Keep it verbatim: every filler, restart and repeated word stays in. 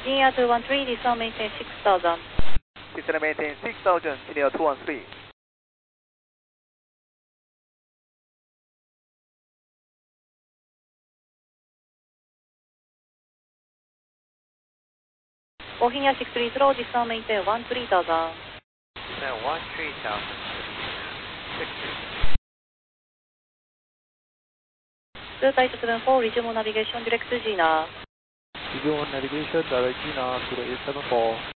Virginia two one three, descend maintain six thousand. Descend maintain six thousand, Virginia two one three. Virginia six three zero, descend maintain one three thousand. Descend one three thousand, six three. Two type seven four, resume navigation direct to Gina. Resume navigation direct Gina to the eight seven four.